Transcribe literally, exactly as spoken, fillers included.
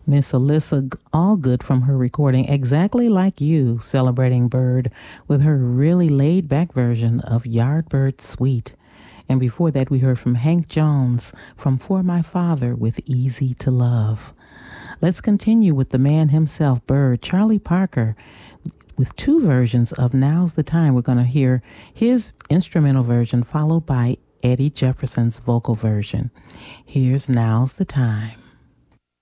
Miss Alyssa Allgood from her recording Exactly Like You, celebrating Bird with her really laid-back version of Yardbird Suite. And before that, we heard from Hank Jones from For My Father with Easy to Love. Let's continue with the man himself, Bird, Charlie Parker, with two versions of Now's the Time. We're going to hear his instrumental version followed by Eddie Jefferson's vocal version. Here's Now's the Time.